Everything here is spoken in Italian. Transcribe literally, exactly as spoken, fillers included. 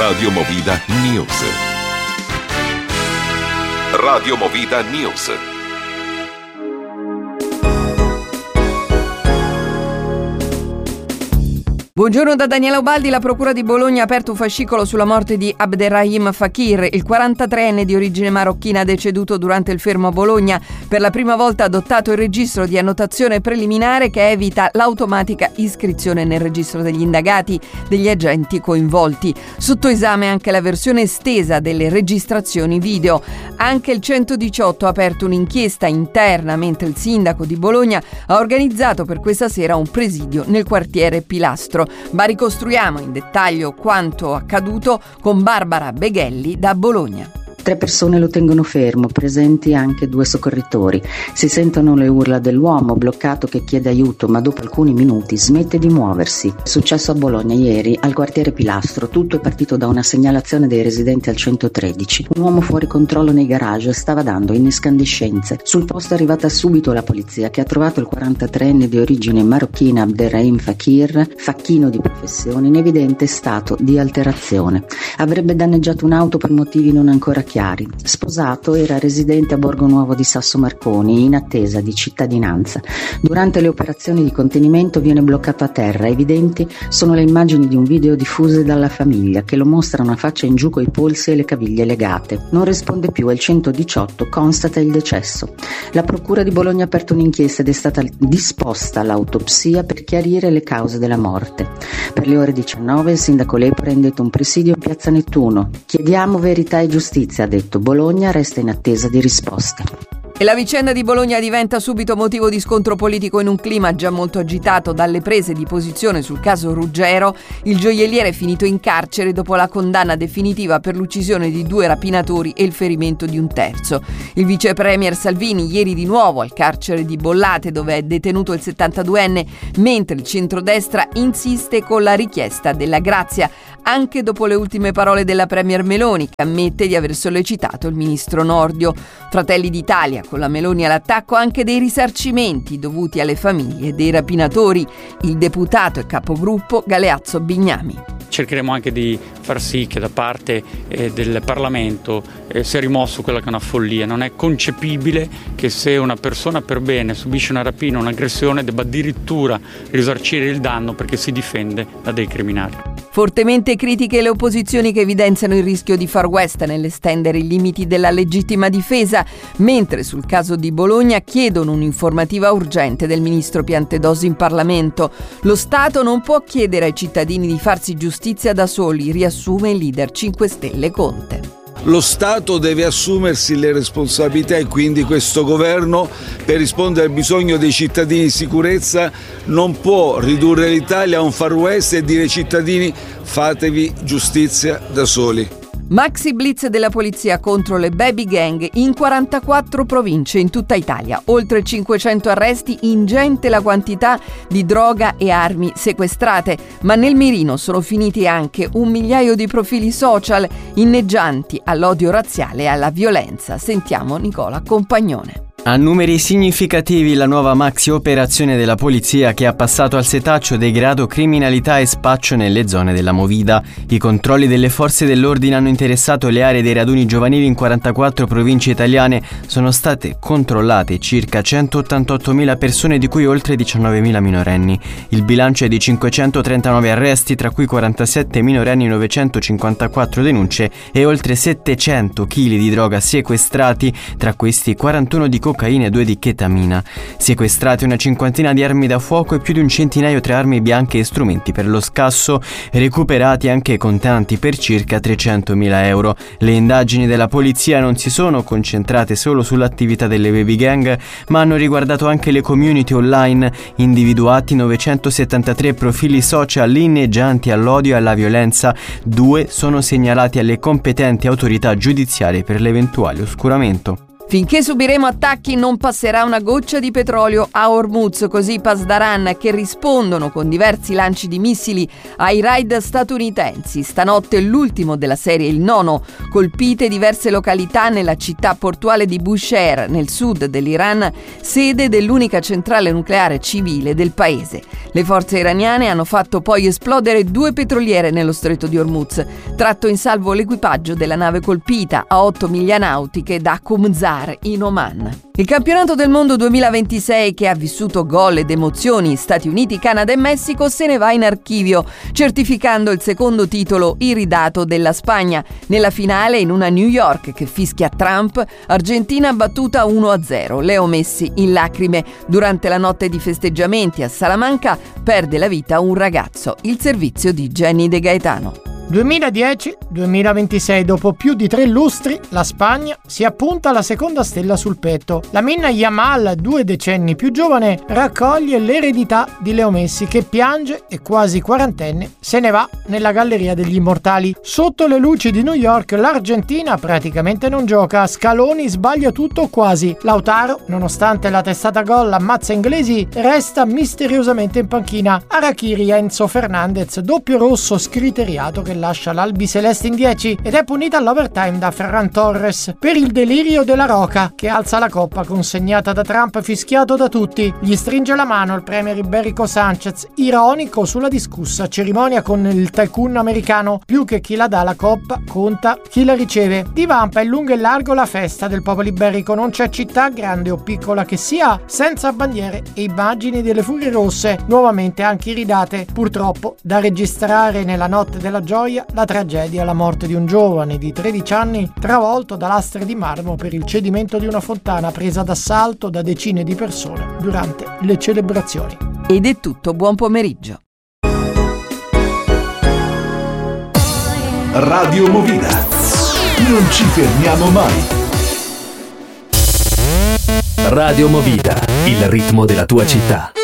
Radio Movida News. Radio Movida News. Buongiorno da Daniela Ubaldi. La Procura di Bologna ha aperto un fascicolo sulla morte di Abderrahim Fakir, il quarantatreenne di origine marocchina deceduto durante il fermo a Bologna. Per la prima volta ha adottato il registro di annotazione preliminare che evita l'automatica iscrizione nel registro degli indagati degli agenti coinvolti. Sotto esame anche la versione estesa delle registrazioni video. Anche il centodiciotto ha aperto un'inchiesta interna, mentre il sindaco di Bologna ha organizzato per questa sera un presidio nel quartiere Pilastro. Ma ricostruiamo in dettaglio quanto accaduto con Barbara Beghelli da Bologna. Tre persone lo tengono fermo, presenti anche due soccorritori. Si sentono le urla dell'uomo bloccato che chiede aiuto, ma dopo alcuni minuti smette di muoversi. È successo a Bologna ieri, al quartiere Pilastro. Tutto è partito da una segnalazione dei residenti al centotredici. Un uomo fuori controllo nei garage stava dando incandescenze. Sul posto è arrivata subito la polizia, che ha trovato il quarantatreenne di origine marocchina Abderrahim Fakir, facchino di professione, in evidente stato di alterazione. Avrebbe danneggiato un'auto per motivi non ancora chiari. Sposato, era residente a Borgo Nuovo di Sasso Marconi, in attesa di cittadinanza. Durante le operazioni di contenimento viene bloccato a terra. Evidenti sono le immagini di un video diffuse dalla famiglia, che lo mostra una faccia in giù coi polsi e le caviglie legate. Non risponde più e il centodiciotto constata il decesso. La Procura di Bologna ha aperto un'inchiesta ed è stata disposta l'autopsia per chiarire le cause della morte. Per le ore diciannove il sindaco Lepore ha indetto un presidio in piazza Nettuno. Chiediamo verità e giustizia, ha detto. Bologna resta in attesa di risposte. E la vicenda di Bologna diventa subito motivo di scontro politico in un clima già molto agitato dalle prese di posizione sul caso Ruggero. Il gioielliere è finito in carcere dopo la condanna definitiva per l'uccisione di due rapinatori e il ferimento di un terzo. Il vice premier Salvini ieri di nuovo al carcere di Bollate, dove è detenuto il settantaduenne, mentre il centrodestra insiste con la richiesta della grazia, anche dopo le ultime parole della premier Meloni, che ammette di aver sollecitato il ministro Nordio. Fratelli d'Italia, con la Meloni all'attacco, anche dei risarcimenti dovuti alle famiglie dei rapinatori. Il deputato e capogruppo Galeazzo Bignami. Cercheremo anche di far sì che da parte eh, del Parlamento eh, sia rimosso quella che è una follia. Non è concepibile che se una persona per bene subisce una rapina o un'aggressione debba addirittura risarcire il danno perché si difende da dei criminali. Fortemente critiche le opposizioni che evidenziano il rischio di Far West nell'estendere i limiti della legittima difesa, mentre sul caso di Bologna chiedono un'informativa urgente del ministro Piantedosi in Parlamento. Lo Stato non può chiedere ai cittadini di farsi giustizia da soli, riassume il leader cinque Stelle Conte. Lo Stato deve assumersi le responsabilità e quindi questo governo, per rispondere al bisogno dei cittadini di sicurezza, non può ridurre l'Italia a un Far West e dire ai cittadini fatevi giustizia da soli. Maxi blitz della polizia contro le baby gang in quarantaquattro province in tutta Italia. Oltre cinquecento arresti, ingente la quantità di droga e armi sequestrate. Ma nel mirino sono finiti anche un migliaio di profili social inneggianti all'odio razziale e alla violenza. Sentiamo Nicola Compagnone. A numeri significativi la nuova maxi operazione della polizia che ha passato al setaccio degrado criminalità e spaccio nelle zone della Movida. I controlli delle forze dell'ordine hanno interessato le aree dei raduni giovanili in quarantaquattro province italiane. Sono state controllate circa centottantottomila persone, di cui oltre diciannovemila minorenni. Il bilancio è di cinquecentotrentanove arresti, tra cui quarantasette minorenni, novecentocinquantaquattro denunce e oltre settecento chili di droga sequestrati, tra questi quarantuno di cocaina e due di chetamina. Sequestrate una cinquantina di armi da fuoco e più di un centinaio tra armi bianche e strumenti per lo scasso, recuperati anche contanti per circa trecentomila euro. Le indagini della polizia non si sono concentrate solo sull'attività delle baby gang, ma hanno riguardato anche le community online, individuati novecentosettantatré profili social inneggianti all'odio e alla violenza. Due sono segnalati alle competenti autorità giudiziarie per l'eventuale oscuramento. Finché subiremo attacchi non passerà una goccia di petrolio a Hormuz, così Pasdaran, che rispondono con diversi lanci di missili ai raid statunitensi. Stanotte l'ultimo della serie, il nono, colpite diverse località nella città portuale di Bushehr, nel sud dell'Iran, sede dell'unica centrale nucleare civile del paese. Le forze iraniane hanno fatto poi esplodere due petroliere nello stretto di Hormuz, tratto in salvo l'equipaggio della nave colpita a otto miglia nautiche da Qumzar in Oman. Il campionato del mondo duemilaventisei, che ha vissuto gol ed emozioni Stati Uniti, Canada e Messico, se ne va in archivio, certificando il secondo titolo iridato della Spagna. Nella finale, in una New York che fischia Trump, Argentina battuta uno a zero. Leo Messi in lacrime. Durante la notte di festeggiamenti a Salamanca perde la vita un ragazzo. Il servizio di Jenny De Gaetano. duemiladieci duemilaventisei, dopo più di tre lustri, la Spagna si appunta alla seconda stella sul petto. La Minna Yamal, due decenni più giovane, raccoglie l'eredità di Leo Messi, che piange e quasi quarantenne se ne va nella galleria degli immortali. Sotto le luci di New York l'Argentina praticamente non gioca, Scaloni sbaglia tutto o quasi. Lautaro, nonostante la testata gol ammazza inglesi, resta misteriosamente in panchina. Harakiri Enzo Fernandez, doppio rosso scriteriato che lascia l'albiceleste in dieci, ed è punita all'overtime da Ferran Torres per il delirio della Roca, che alza la coppa consegnata da Trump fischiato da tutti. Gli stringe la mano il premier Iberico Sanchez, ironico sulla discussa cerimonia con il tycoon americano. Più che chi la dà la coppa, conta chi la riceve. Divampa in lungo e largo la festa del popolo iberico. Non c'è città, grande o piccola che sia, senza bandiere e immagini delle furie rosse, nuovamente anche iridate. Purtroppo da registrare nella notte della gioia la tragedia, la morte di un giovane di tredici anni travolto da lastre di marmo per il cedimento di una fontana presa d'assalto da decine di persone durante le celebrazioni. Ed è tutto, buon pomeriggio. Radio Movida. Non ci fermiamo mai. Radio Movida, il ritmo della tua città.